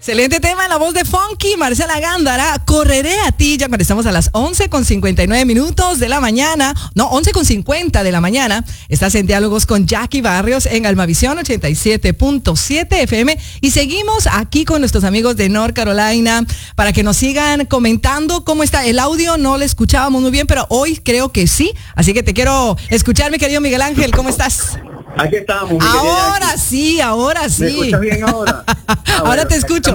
Excelente tema en la voz de Funky, Marcela Gándara. Correré a ti, ya cuando estamos a las 11:59 de la mañana. No, 11:50 de la mañana. Estás en Diálogos con Jackie Barrios en Almavisión 87.7 FM. Y seguimos aquí con nuestros amigos de North Carolina para que nos sigan comentando cómo está el audio. No lo escuchábamos muy bien, pero hoy creo que sí. Así que te quiero escuchar, mi querido Miguel Ángel. ¿Cómo estás? Aquí estamos. Ahora sí. ¿Me escuchas bien ahora? Ahora te escucho.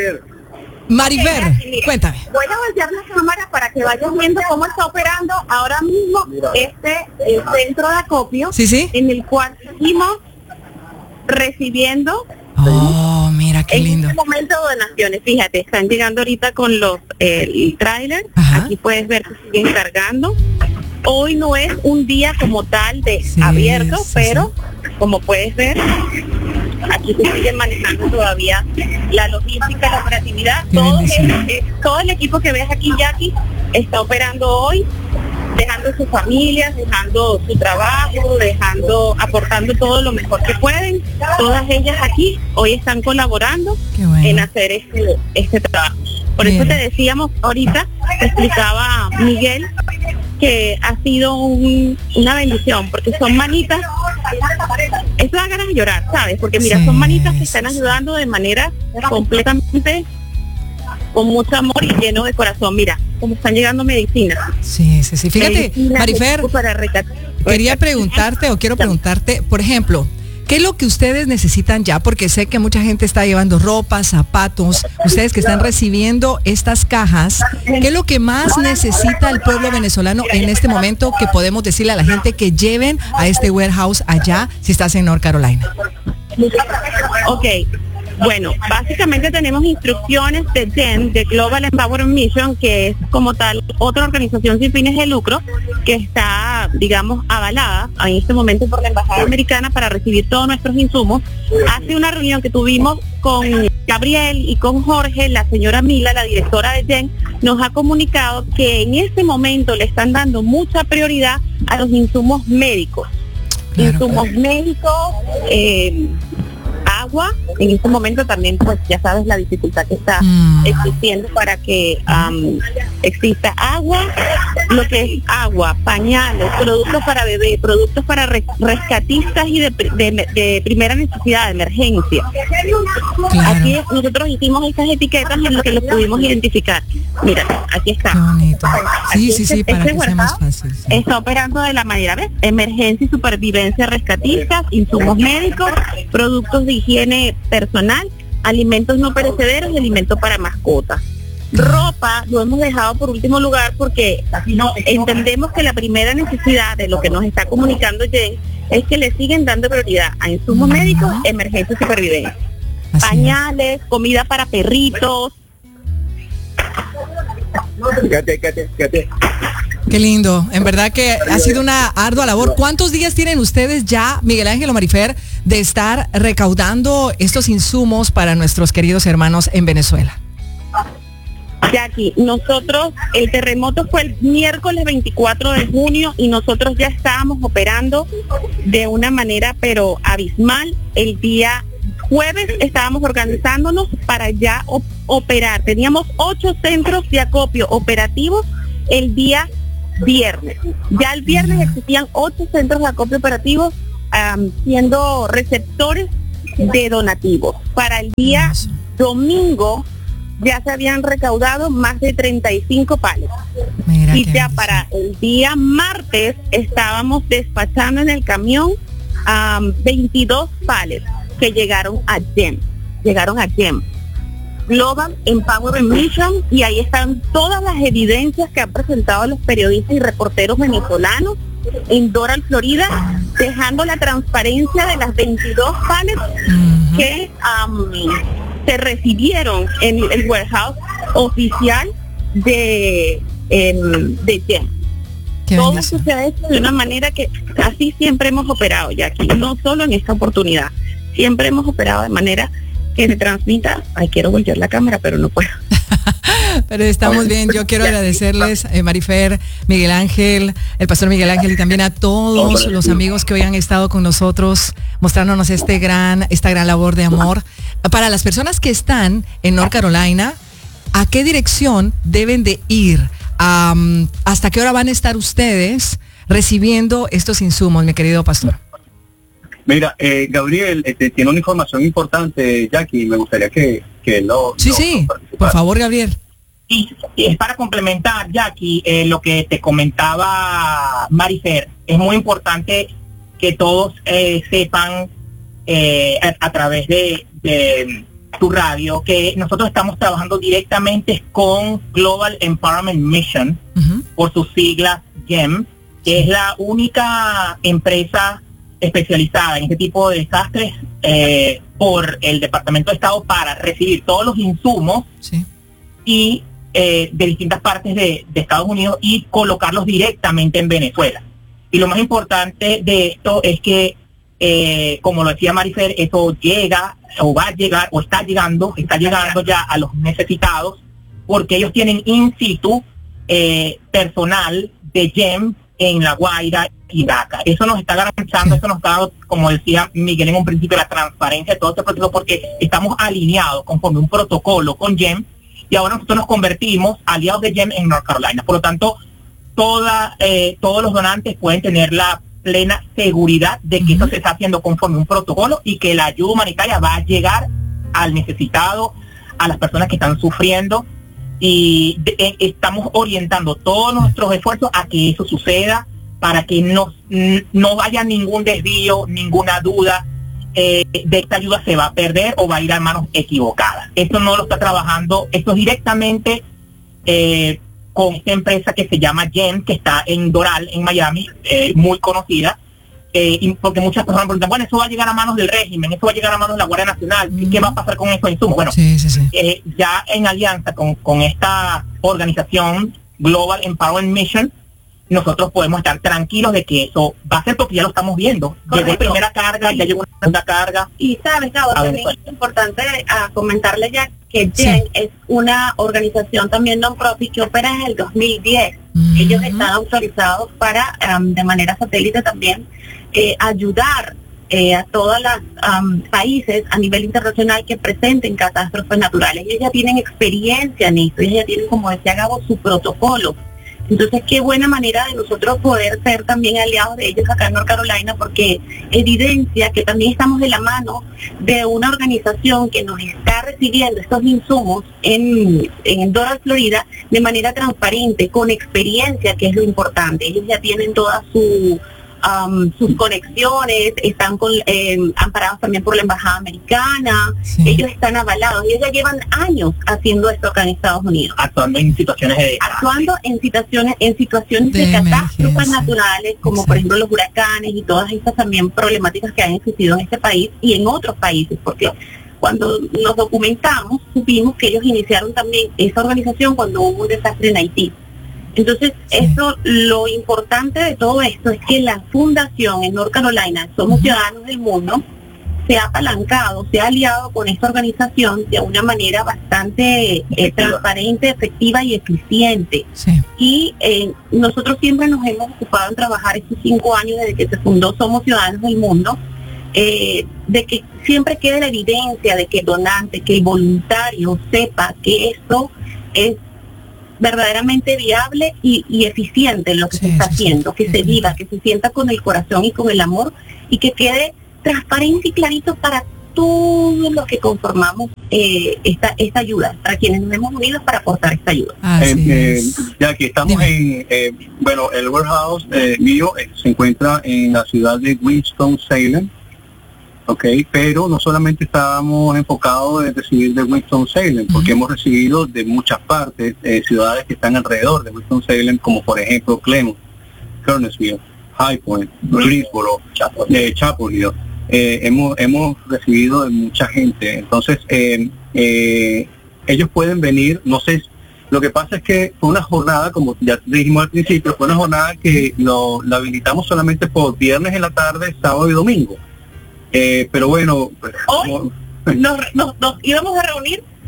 Marifer, cuéntame. Voy a voltear la cámara para que vayas viendo cómo está operando ahora mismo el centro de acopio, sí, en el cual seguimos recibiendo. Oh, mira qué lindo. En este momento donaciones, fíjate, están llegando ahorita con los el tráiler. Aquí puedes ver que siguen cargando. Hoy no es un día como tal de abierto, pero como puedes ver, aquí se siguen manejando todavía la logística, la operatividad. Todo el equipo que ves aquí, Jackie, está operando hoy, dejando sus familias, dejando su trabajo, aportando todo lo mejor que pueden. Todas ellas aquí hoy están colaborando en hacer este trabajo. Por eso te decíamos ahorita, te explicaba Miguel, que ha sido una bendición, porque son manitas, eso da ganas de llorar, ¿sabes? Porque mira, son manitas que están ayudando de manera completamente con mucho amor y lleno de corazón. Mira, como están llegando medicinas. Sí. Fíjate, Marifer, quiero preguntarte, por ejemplo, ¿qué es lo que ustedes necesitan ya? Porque sé que mucha gente está llevando ropa, zapatos. Ustedes que están recibiendo estas cajas, ¿qué es lo que más necesita el pueblo venezolano en este momento que podemos decirle a la gente que lleven a este warehouse allá si estás en North Carolina? Ok. Bueno, básicamente tenemos instrucciones de GEM, de Global Empowerment Mission, que es como tal otra organización sin fines de lucro que está, digamos, avalada en este momento por la Embajada Americana para recibir todos nuestros insumos. Hace una reunión que tuvimos con Gabriel y con Jorge, la señora Mila, la directora de GEM, nos ha comunicado que en este momento le están dando mucha prioridad a los insumos médicos. Insumos médicos, agua. En este momento también, pues ya sabes la dificultad que está existiendo para que exista agua, lo que es agua, pañales, productos para bebé, productos para rescatistas y de primera necesidad, de emergencia. Aquí nosotros hicimos estas etiquetas en lo que los pudimos identificar. Mira, aquí está. Qué bonito. Sí, para que sea más fácil. Está operando de la manera, ¿ves? Emergencia y supervivencia rescatistas, insumos médicos, productos de higiene personal, alimentos no perecederos y alimentos para mascotas. Ropa lo hemos dejado por último lugar porque entendemos que la primera necesidad de lo que nos está comunicando Jen es que le siguen dando prioridad a insumos médicos, emergencia y supervivencia. Pañales, comida para perritos. Qué lindo, en verdad que ha sido una ardua labor. ¿Cuántos días tienen ustedes ya, Miguel Ángel o Marifer, de estar recaudando estos insumos para nuestros queridos hermanos en Venezuela? Jackie, nosotros, el terremoto fue el miércoles 24 de junio y nosotros ya estábamos operando de una manera pero abismal. El día jueves estábamos organizándonos para ya operar. Teníamos 8 centros de acopio operativos el día viernes. Ya el viernes existían 8 centros de acopio operativos siendo receptores de donativos. Para el día domingo ya se habían recaudado más de 35 pales. Y ya para el día martes estábamos despachando en el camión 22 pales que llegaron a GEM. Global Empowerment Mission, y ahí están todas las evidencias que han presentado los periodistas y reporteros venezolanos en Doral, Florida, dejando la transparencia de las 22 pales que se recibieron en el warehouse oficial de GEM. Todo eso se ha hecho de una manera que así siempre hemos operado, ya aquí, no solo en esta oportunidad, siempre hemos operado de manera que se transmita. Ay, quiero voltear la cámara, pero no puedo. Pero estamos bien. Yo quiero agradecerles, Marifer, Miguel Ángel, el pastor Miguel Ángel, y también a todos los amigos que hoy han estado con nosotros mostrándonos esta gran labor de amor. Para las personas que están en North Carolina, ¿a qué dirección deben de ir? ¿Hasta qué hora van a estar ustedes recibiendo estos insumos, mi querido pastor? Mira, Gabriel, tiene una información importante, Jackie, me gustaría que lo... Sí, por favor, Gabriel. Y es para complementar, Jackie, lo que te comentaba Marifer. Es muy importante que todos sepan a través de tu radio que nosotros estamos trabajando directamente con Global Empowerment Mission, por sus siglas GEM, que es la única empresa especializada en este tipo de desastres por el Departamento de Estado para recibir todos los insumos y de distintas partes de Estados Unidos y colocarlos directamente en Venezuela. Y lo más importante de esto es que, como lo decía Marifer, eso llega o va a llegar o está llegando ya a los necesitados, porque ellos tienen in situ personal de GEM en La Guaira y DACA. Eso nos está garantizando, eso nos está dando, como decía Miguel en un principio, la transparencia de todo este proceso, porque estamos alineados conforme un protocolo con GEM, y ahora nosotros nos convertimos aliados de GEM en North Carolina. Por lo tanto, todos los donantes pueden tener la plena seguridad de que esto se está haciendo conforme un protocolo y que la ayuda humanitaria va a llegar al necesitado, a las personas que están sufriendo, y estamos orientando todos nuestros esfuerzos a que eso suceda, para que no haya ningún desvío, ninguna duda de esta ayuda se va a perder o va a ir a manos equivocadas. Esto no lo está trabajando, esto es directamente con esta empresa que se llama GEM, que está en Doral, en Miami, muy conocida, porque muchas personas preguntan, bueno, eso va a llegar a manos del régimen, eso va a llegar a manos de la Guardia Nacional, ¿qué va a pasar con esos insumos? Bueno, ya en alianza con esta organización Global Empowerment Mission, nosotros podemos estar tranquilos de que eso va a ser, porque ya lo estamos viendo. Llegó la primera carga, ya llegó una segunda carga. Y sabes, Gabo, también es importante comentarle ya que GEM es una organización también non-profit que opera desde el 2010. Ellos están autorizados para, de manera satélite también, ayudar a todos los países a nivel internacional que presenten catástrofes naturales. Ellos ya tienen experiencia en esto, ellos ya tienen, como decía Gabo, su protocolo. Entonces, qué buena manera de nosotros poder ser también aliados de ellos acá en North Carolina, porque evidencia que también estamos de la mano de una organización que nos está recibiendo estos insumos en Doral, Florida, de manera transparente, con experiencia, que es lo importante. Ellos ya tienen toda sus conexiones, están amparados también por la Embajada Americana, ellos están avalados, ellos ya llevan años haciendo esto acá en Estados Unidos. Actuando en situaciones de catástrofes naturales, como por ejemplo los huracanes y todas estas también problemáticas que han existido en este país y en otros países, porque cuando nos documentamos, supimos que ellos iniciaron también esa organización cuando hubo un desastre en Haití. Entonces, eso, lo importante de todo esto es que la fundación en North Carolina, Somos Ciudadanos del Mundo, se ha apalancado, se ha aliado con esta organización de una manera bastante transparente, efectiva y eficiente. Y nosotros siempre nos hemos ocupado en trabajar estos 5 años desde que se fundó Somos Ciudadanos del Mundo, de que siempre quede la evidencia de que el donante, que el voluntario sepa que esto es verdaderamente viable y eficiente en lo que se está haciendo, que se viva, que se sienta con el corazón y con el amor, y que quede transparente y clarito para todos los que conformamos esta ayuda, para quienes nos hemos unido para aportar esta ayuda. Ya que estamos el warehouse mío se encuentra en la ciudad de Winston-Salem. Pero no solamente estábamos enfocados en recibir de Winston-Salem, porque hemos recibido de muchas partes, ciudades que están alrededor de Winston-Salem, como por ejemplo Clemson, Kernersville, High Point, Greensboro, Chapel Hill. Hemos recibido de mucha gente. Entonces, ellos pueden venir, no sé, lo que pasa es que fue una jornada, como ya dijimos al principio, fue una jornada que la habilitamos solamente por viernes en la tarde, sábado y domingo. Pero bueno, pues, hoy nos íbamos a reunir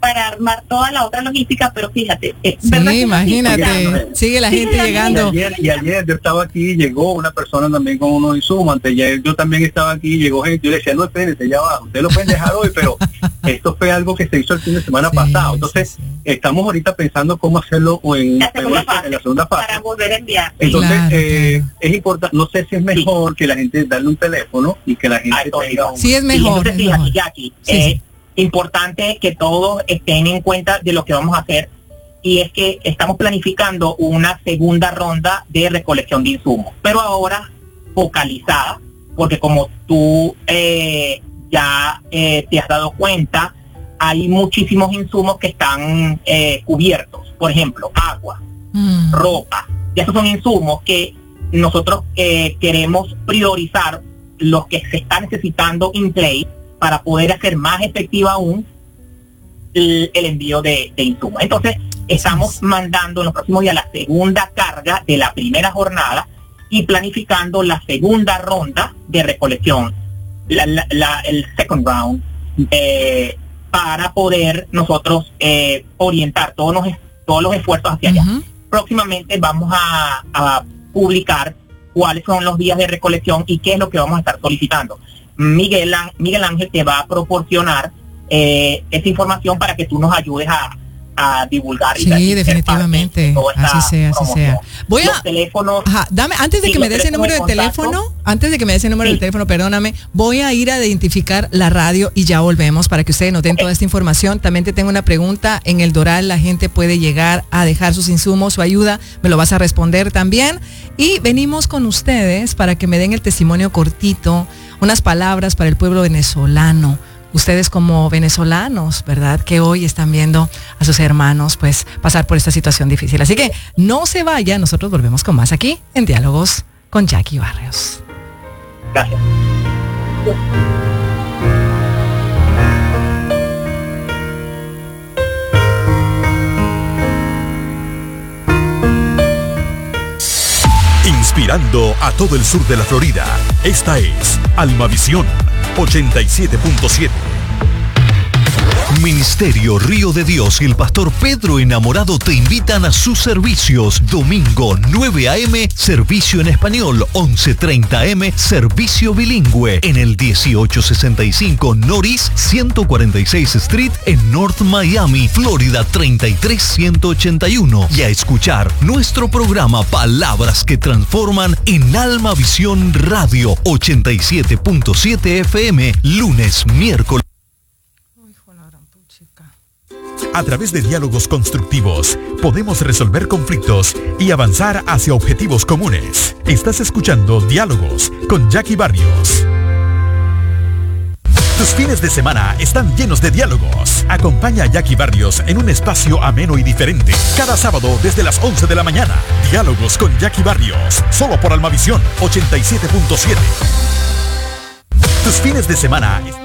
para armar toda la otra logística, pero fíjate, sí, imagínate, sigue la gente llegando. Y ayer yo estaba aquí, llegó una persona también con unos insumos, anteayer yo también estaba aquí, llegó gente, yo le decía, no, espérense, ya va, ustedes lo pueden dejar hoy, pero esto fue algo que se hizo el fin de semana pasado, entonces estamos ahorita pensando cómo hacerlo en la segunda fase. Para volver a enviar. Entonces, es importante, no sé si es mejor que la gente darle un teléfono y que la gente tenga un... Sí, es mejor. Sí, entonces, Jackie, importante que todos estén en cuenta de lo que vamos a hacer, y es que estamos planificando una segunda ronda de recolección de insumos, pero ahora focalizada, porque como tú ya te has dado cuenta, hay muchísimos insumos que están cubiertos, por ejemplo, agua, ropa, y esos son insumos que nosotros queremos priorizar los que se están necesitando in play para poder hacer más efectiva aún el envío de insumos. Entonces, estamos mandando en los próximos días la segunda carga de la primera jornada y planificando la segunda ronda de recolección, el second round, para poder nosotros orientar todos los esfuerzos hacia allá. Próximamente vamos a publicar cuáles son los días de recolección y qué es lo que vamos a estar solicitando. Miguel Ángel te va a proporcionar esa información para que tú nos ayudes a divulgar. Sí, definitivamente, así sea. Voy a... Los teléfonos... Dame, antes de que me des el número de teléfono, perdóname, voy a ir a identificar la radio y ya volvemos para que ustedes nos den toda esta información. También te tengo una pregunta. En el Doral la gente puede llegar a dejar sus insumos, su ayuda, me lo vas a responder también. Y venimos con ustedes para que me den el testimonio cortito, unas palabras para el pueblo venezolano. Ustedes como venezolanos, ¿verdad? Que hoy están viendo a sus hermanos pues pasar por esta situación difícil. Así que no se vayan, nosotros volvemos con más aquí en Diálogos con Jackie Barrios. Gracias. Inspirando a todo el sur de la Florida, esta es Almavisión 87.7. Ministerio Río de Dios y el pastor Pedro Enamorado te invitan a sus servicios. Domingo 9 a.m. servicio en español, 11:30 a.m. servicio bilingüe en el 1865 Norris 146 Street en North Miami, Florida 33181. Y a escuchar nuestro programa Palabras que Transforman en Almavisión Radio 87.7 FM, lunes, miércoles. A través de diálogos constructivos, podemos resolver conflictos y avanzar hacia objetivos comunes. Estás escuchando Diálogos con Jackie Barrios. Tus fines de semana están llenos de diálogos. Acompaña a Jackie Barrios en un espacio ameno y diferente. Cada sábado desde las 11 de la mañana. Diálogos con Jackie Barrios. Solo por Almavisión 87.7. Tus fines de semana